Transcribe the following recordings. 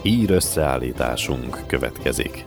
Hír összeállításunk következik.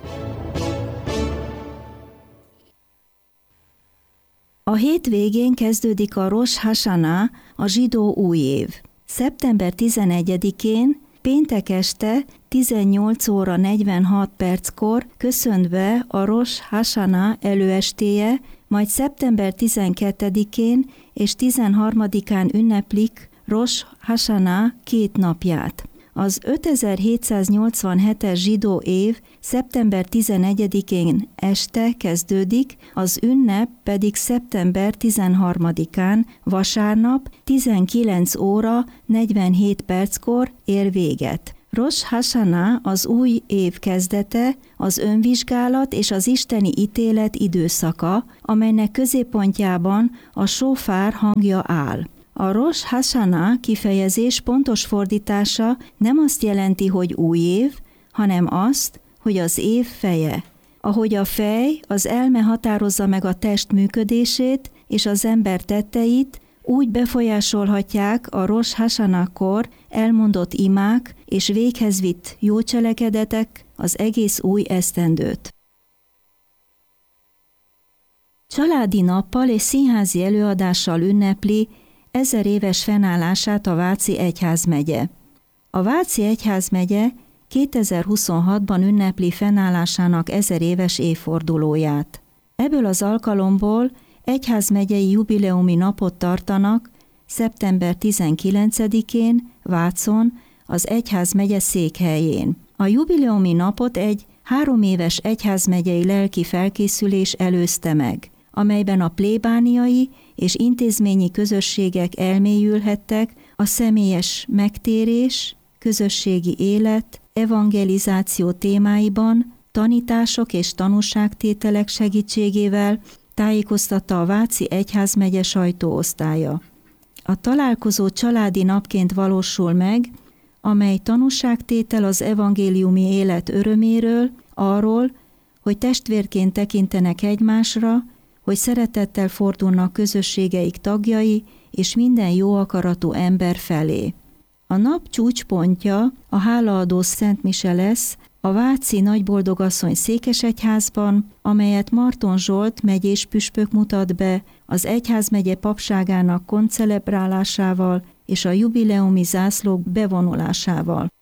A hétvégén kezdődik a Rosh Hashanah, a zsidó új év. Szeptember 11-én, péntek este 18 óra 46 perckor köszönt be a Rosh Hashanah előestéje, majd szeptember 12-én és 13-án ünneplik Rosh Hashanah 2 napját. Az 5787-es zsidó év szeptember 11-én este kezdődik, az ünnep pedig szeptember 13-án vasárnap 19 óra 47 perckor ér véget. Rosh Hashanah az új év kezdete, az önvizsgálat és az isteni ítélet időszaka, amelynek középpontjában a sófár hangja áll. A Rosh Hashanah kifejezés pontos fordítása nem azt jelenti, hogy új év, hanem azt, hogy az év feje. Ahogy a fej, az elme határozza meg a test működését és az ember tetteit, úgy befolyásolhatják a Rosh Hashanah-kor elmondott imák és véghez vitt jó cselekedetek az egész új esztendőt. Családi nappal és színházi előadással ünnepli 1000 éves fennállását a Váci egyházmegye. A Váci egyházmegye 2026-ban ünnepli fennállásának 1000 éves évfordulóját. Ebből az alkalomból egyházmegyei jubileumi napot tartanak szeptember 19-én Vácon, az egyházmegye székhelyén. A jubileumi napot egy 3 éves egyházmegyei lelki felkészülés előzte meg, amelyben a plébániai és intézményi közösségek elmélyülhettek a személyes megtérés, közösségi élet, evangelizáció témáiban, tanítások és tanúságtételek segítségével, tájékoztatta a Váci egyházmegye sajtóosztálya. A találkozó családi napként valósul meg, amely tanúságtétel az evangéliumi élet öröméről, arról, hogy testvérként tekintenek egymásra, hogy szeretettel fordulnak közösségeik tagjai és minden jó akaratú ember felé. A nap csúcspontja a hálaadó szentmise lesz a Váci Nagyboldogasszony székesegyházban, amelyet Marton Zsolt megyés püspök mutat be az egyházmegye papságának koncelebrálásával és a jubileumi zászlók bevonulásával.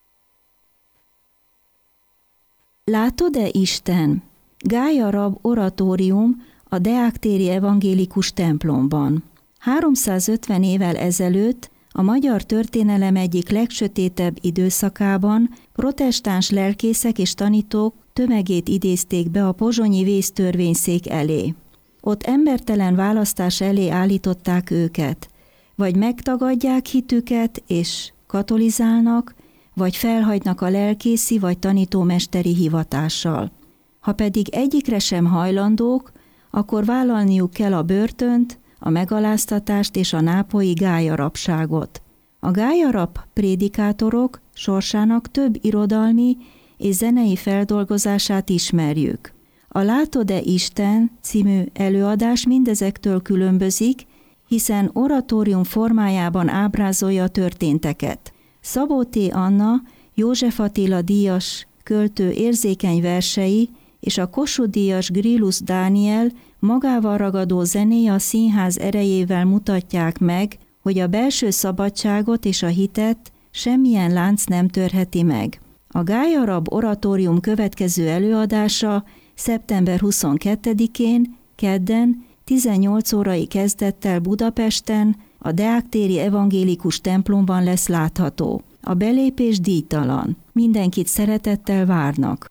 Látod-e Isten? Gája Rab oratórium a Deák-téri evangélikus templomban. 350 évvel ezelőtt a magyar történelem egyik legsötétebb időszakában protestáns lelkészek és tanítók tömegét idézték be a pozsonyi vésztörvényszék elé. Ott embertelen választás elé állították őket, vagy megtagadják hitüket és katolizálnak, vagy felhagynak a lelkészi vagy tanítómesteri hivatással. Ha pedig egyikre sem hajlandók, akkor vállalniuk kell a börtönt, a megaláztatást és a nápolyi gályarabságot. A gályarab prédikátorok sorsának több irodalmi és zenei feldolgozását ismerjük. A Látod-e Isten című előadás mindezektől különbözik, hiszen oratórium formájában ábrázolja a történteket. Szabó T. Anna, József Attila díjas költő érzékeny versei és a Kossuth-díjas Grillus Dániel magával ragadó zenéje a színház erejével mutatják meg, hogy a belső szabadságot és a hitet semmilyen lánc nem törheti meg. A gályarab oratórium következő előadása szeptember 22-én, kedden, 18 órai kezdettel Budapesten, a Deák-téri evangélikus templomban lesz látható. A belépés díjtalan. Mindenkit szeretettel várnak.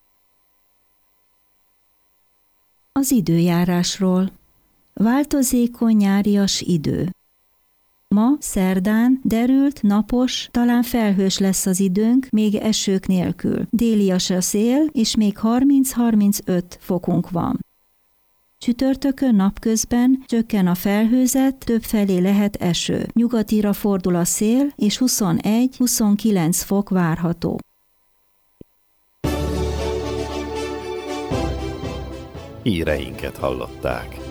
Az időjárásról. Változékony nyárias idő. Ma, szerdán, derült, napos, talán felhős lesz az időnk, még esők nélkül. Délias a szél, és még 30-35 fokunk van. Csütörtökön napközben csökken a felhőzet, többfelé lehet eső. Nyugatira fordul a szél, és 21-29 fok várható. Híreinket hallották.